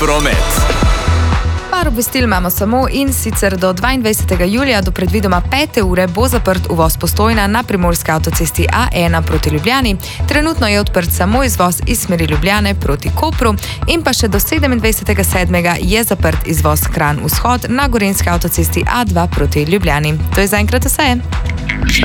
promet. Par obvestil imamo samo, in sicer do 22. julija do predvidoma 5. ure bo zaprt uvoz Postojna na primorski avtocesti A1 proti Ljubljani. Trenutno je odprt samo izvoz iz smeri Ljubljane proti Kopru in pa še do 27.7. je zaprt izvoz Kranj vzhod na gorenjski avtocesti A2 proti Ljubljani. To je zaenkrat vse.